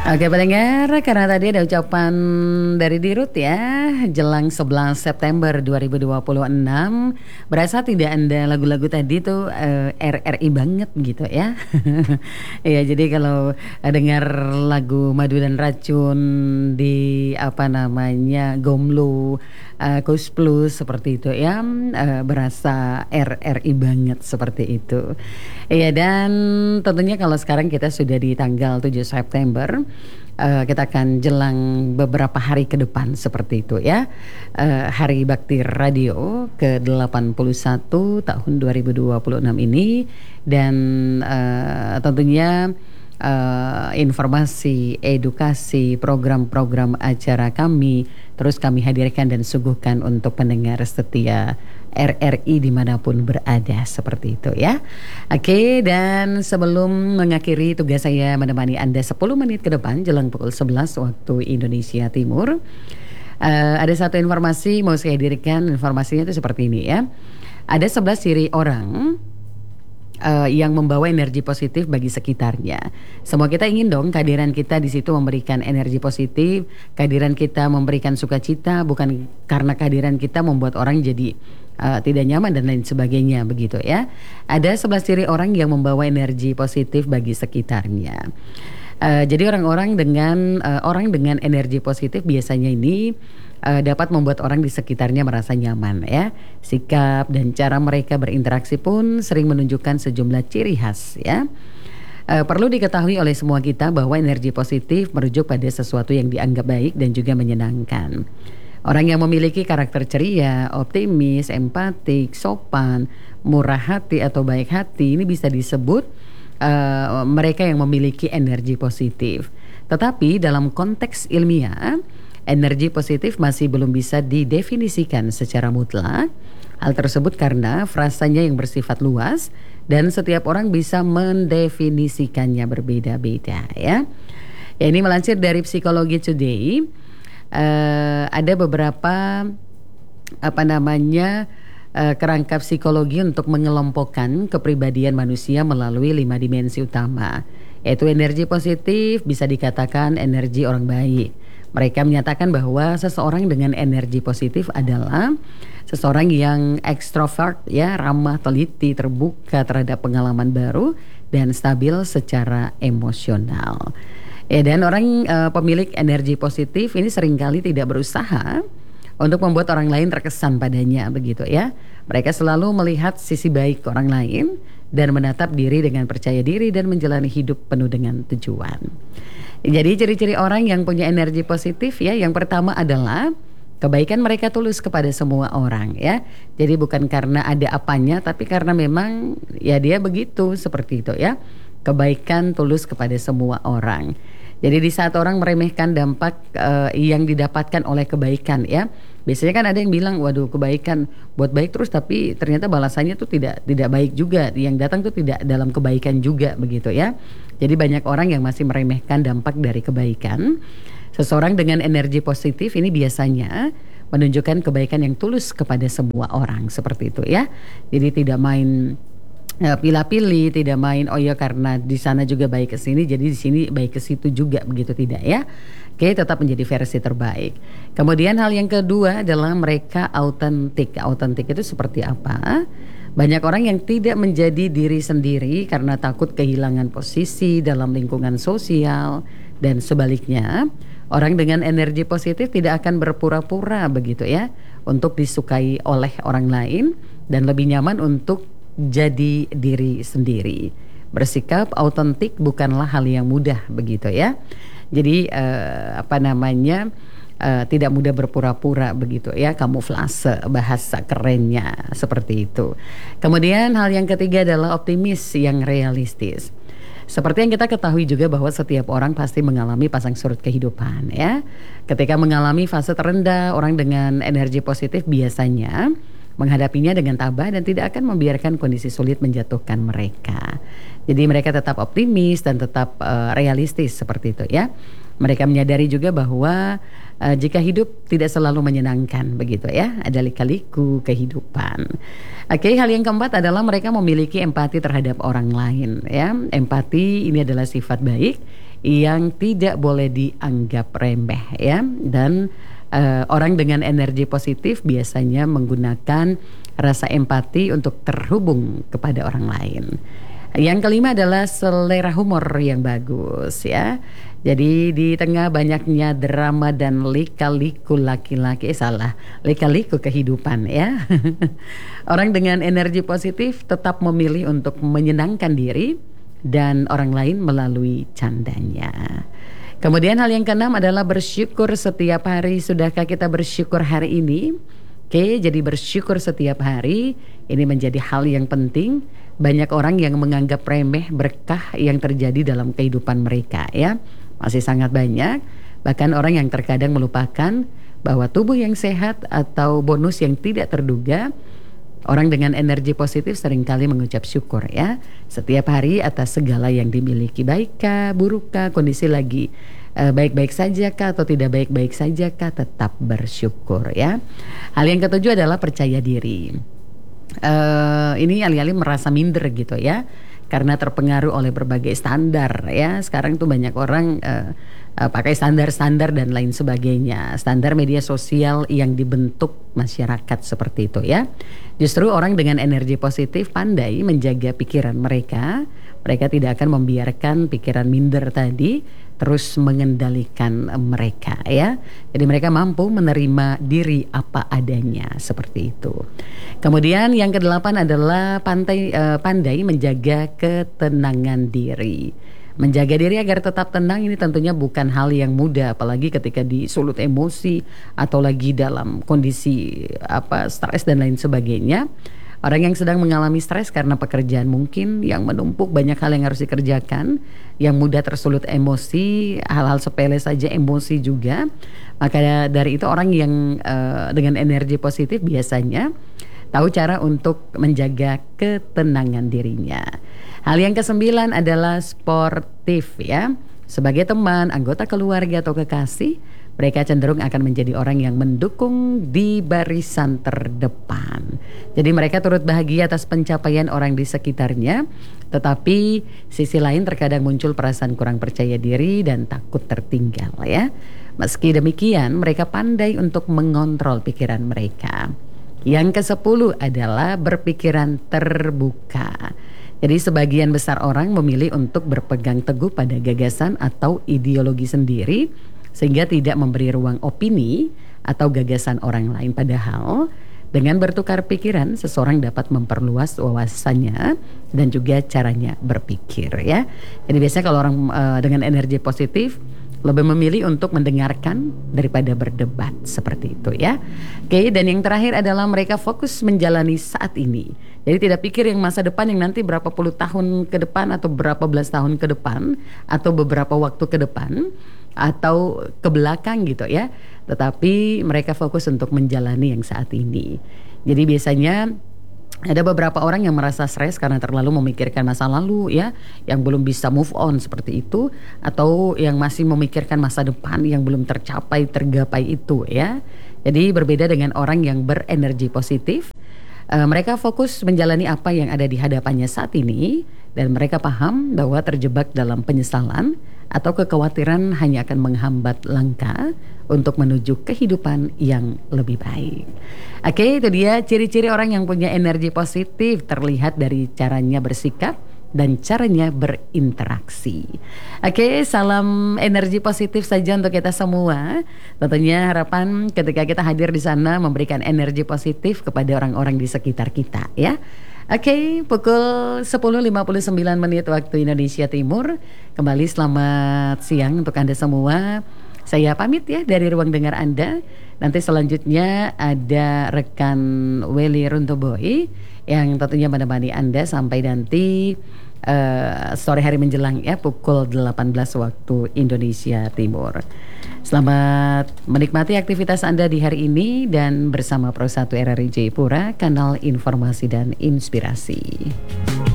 Oke pendengar, karena tadi ada ucapan dari Dirut ya, jelang 11 September 2026, berasa tidak ada lagu-lagu tadi tuh RRI banget gitu ya. Ya jadi kalau dengar lagu Madu dan Racun di apa namanya Gomlu, Kus Plus seperti itu ya, berasa RRI banget seperti itu. Iya dan tentunya kalau sekarang kita sudah di tanggal 7 September, kita akan jelang beberapa hari ke depan seperti itu ya. Hari Bakti Radio ke-81 tahun 2026 ini dan tentunya informasi, edukasi, program-program acara kami terus kami hadirkan dan suguhkan untuk pendengar setia RRI dimanapun berada seperti itu ya. Oke, dan sebelum mengakhiri tugas saya menemani Anda 10 menit ke depan jelang pukul 11 waktu Indonesia Timur, ada satu informasi mau saya hadirkan. Informasinya itu seperti ini ya. Ada 11 ciri orang yang membawa energi positif bagi sekitarnya. Semua kita ingin dong kehadiran kita di situ memberikan energi positif, kehadiran kita memberikan sukacita, bukan karena kehadiran kita membuat orang jadi tidak nyaman dan lain sebagainya begitu ya. Ada 11 ciri orang yang membawa energi positif bagi sekitarnya. Jadi orang dengan energi positif biasanya ini dapat membuat orang di sekitarnya merasa nyaman ya. Sikap dan cara mereka berinteraksi pun sering menunjukkan sejumlah ciri khas ya. Perlu diketahui oleh semua kita bahwa energi positif merujuk pada sesuatu yang dianggap baik dan juga menyenangkan. Orang yang memiliki karakter ceria, optimis, empatik, sopan, murah hati atau baik hati ini bisa disebut mereka yang memiliki energi positif. Tetapi dalam konteks ilmiah, energi positif masih belum bisa didefinisikan secara mutlak. Hal tersebut karena frasanya yang bersifat luas dan setiap orang bisa mendefinisikannya berbeda-beda ya. Ya ini melansir dari Psikologi Today, ada beberapa kerangka psikologi untuk mengelompokkan kepribadian manusia melalui 5 dimensi utama, yaitu energi positif bisa dikatakan energi orang baik. Mereka menyatakan bahwa seseorang dengan energi positif adalah seseorang yang ekstrovert ya, ramah, teliti, terbuka terhadap pengalaman baru dan stabil secara emosional. Ya, dan orang pemilik energi positif ini seringkali tidak berusaha untuk membuat orang lain terkesan padanya begitu ya. Mereka selalu melihat sisi baik orang lain dan menatap diri dengan percaya diri dan menjalani hidup penuh dengan tujuan. Jadi ciri-ciri orang yang punya energi positif ya, yang pertama adalah kebaikan mereka tulus kepada semua orang ya. Jadi bukan karena ada apanya, tapi karena memang ya dia begitu seperti itu ya. Kebaikan tulus kepada semua orang. Jadi di saat orang meremehkan dampak yang didapatkan oleh kebaikan ya, biasanya kan ada yang bilang, waduh kebaikan buat baik terus tapi ternyata balasannya tuh tidak baik juga, yang datang tuh tidak dalam kebaikan juga begitu ya. Jadi banyak orang yang masih meremehkan dampak dari kebaikan. Seseorang dengan energi positif ini biasanya menunjukkan kebaikan yang tulus kepada semua orang seperti itu ya. Jadi tidak main pilih-pilih, tidak main oh ya karena di sana juga baik ke sini jadi di sini baik ke situ juga begitu, tidak ya. Oke, tetap menjadi versi terbaik. Kemudian hal yang kedua adalah mereka autentik. Autentik itu seperti apa? Banyak orang yang tidak menjadi diri sendiri karena takut kehilangan posisi dalam lingkungan sosial, dan sebaliknya orang dengan energi positif tidak akan berpura-pura begitu ya untuk disukai oleh orang lain dan lebih nyaman untuk jadi diri sendiri. Bersikap autentik bukanlah hal yang mudah begitu ya. Jadi tidak mudah berpura-pura begitu ya, kamuflase bahasa kerennya seperti itu. Kemudian hal yang ketiga adalah optimis yang realistis. Seperti yang kita ketahui juga bahwa setiap orang pasti mengalami pasang surut kehidupan ya. Ketika mengalami fase terendah, orang dengan energi positif biasanya menghadapinya dengan tabah dan tidak akan membiarkan kondisi sulit menjatuhkan mereka. Jadi mereka tetap optimis dan tetap realistis seperti itu ya. Mereka menyadari juga bahwa jika hidup tidak selalu menyenangkan, begitu ya, ada lika-liku kehidupan. Oke, hal yang keempat adalah mereka memiliki empati terhadap orang lain, ya. Empati ini adalah sifat baik yang tidak boleh dianggap remeh, ya. Dan orang dengan energi positif biasanya menggunakan rasa empati untuk terhubung kepada orang lain. Yang kelima adalah selera humor yang bagus, ya. Jadi di tengah banyaknya drama dan lika-liku lika-liku kehidupan, ya. Orang dengan energi positif tetap memilih untuk menyenangkan diri dan orang lain melalui candanya. Kemudian hal yang keenam adalah bersyukur setiap hari. Sudahkah kita bersyukur hari ini? Oke, jadi bersyukur setiap hari ini menjadi hal yang penting. Banyak orang yang menganggap remeh berkah yang terjadi dalam kehidupan mereka, ya. Masih sangat banyak. Bahkan orang yang terkadang melupakan bahwa tubuh yang sehat atau bonus yang tidak terduga. Orang dengan energi positif seringkali mengucap syukur, ya, setiap hari atas segala yang dimiliki. Baikkah, burukkah, kondisi lagi baik-baik saja kah atau tidak baik-baik saja kah, tetap bersyukur, ya. Hal yang ketujuh adalah percaya diri. Ini alih-alih merasa minder gitu, ya, karena terpengaruh oleh berbagai standar, ya. Sekarang tuh banyak orang pakai standar-standar dan lain sebagainya, standar media sosial yang dibentuk masyarakat seperti itu, ya. Justru orang dengan energi positif pandai menjaga pikiran mereka. Mereka tidak akan membiarkan pikiran minder tadi terus mengendalikan mereka, ya. Jadi mereka mampu menerima diri apa adanya, seperti itu. Kemudian yang kedelapan adalah pandai menjaga ketenangan diri. Menjaga diri agar tetap tenang ini tentunya bukan hal yang mudah, apalagi ketika disulut emosi atau lagi dalam kondisi stres dan lain sebagainya. Orang yang sedang mengalami stres karena pekerjaan mungkin yang menumpuk, banyak hal yang harus dikerjakan, yang mudah tersulut emosi, hal-hal sepele saja emosi juga. Maka dari itu orang yang dengan energi positif biasanya tahu cara untuk menjaga ketenangan dirinya. Hal yang kesembilan adalah sportif, ya. Sebagai teman, anggota keluarga atau kekasih, mereka cenderung akan menjadi orang yang mendukung di barisan terdepan. Jadi mereka turut bahagia atas pencapaian orang di sekitarnya, tetapi sisi lain terkadang muncul perasaan kurang percaya diri dan takut tertinggal, ya. Meski demikian, mereka pandai untuk mengontrol pikiran mereka. Yang ke-10 adalah berpikiran terbuka. Jadi sebagian besar orang memilih untuk berpegang teguh pada gagasan atau ideologi sendiri, sehingga tidak memberi ruang opini atau gagasan orang lain. Padahal dengan bertukar pikiran, seseorang dapat memperluas wawasannya dan juga caranya berpikir, ya. Jadi biasanya kalau orang dengan energi positif lebih memilih untuk mendengarkan daripada berdebat, seperti itu, ya. Oke, dan yang terakhir adalah mereka fokus menjalani saat ini. Jadi tidak pikir yang masa depan yang nanti berapa puluh tahun ke depan atau berapa belas tahun ke depan atau beberapa waktu ke depan atau ke belakang gitu, ya. Tetapi mereka fokus untuk menjalani yang saat ini. Jadi biasanya ada beberapa orang yang merasa stres karena terlalu memikirkan masa lalu, ya, yang belum bisa move on seperti itu, atau yang masih memikirkan masa depan yang belum tergapai itu, ya. Jadi berbeda dengan orang yang berenergi positif. Mereka fokus menjalani apa yang ada di hadapannya saat ini, dan mereka paham bahwa terjebak dalam penyesalan atau kekhawatiran hanya akan menghambat langkah untuk menuju kehidupan yang lebih baik. Oke, itu dia ciri-ciri orang yang punya energi positif, terlihat dari caranya bersikap dan caranya berinteraksi. Oke, salam energi positif saja untuk kita semua. Tentunya harapan ketika kita hadir di sana memberikan energi positif kepada orang-orang di sekitar kita, ya. Oke, pukul 10.59 waktu Indonesia Timur. Kembali selamat siang untuk Anda semua. Saya pamit ya dari ruang dengar Anda. Nanti selanjutnya ada rekan Welly Runtoboi yang tentunya menemani Anda sampai nanti sore hari menjelang ya pukul 18 waktu Indonesia Timur. Selamat menikmati aktivitas Anda di hari ini dan bersama Pro 1 RRI Jayapura, kanal informasi dan inspirasi.